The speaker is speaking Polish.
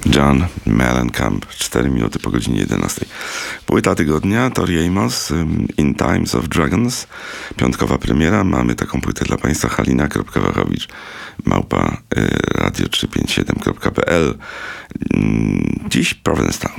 John Mellencamp, 4 minuty po godzinie 11. Płyta tygodnia, Tori Amos, In Times of Dragons. Piątkowa premiera. Mamy taką płytę dla Państwa. Halina.wachowicz @radio357.pl. Dziś Providencetown.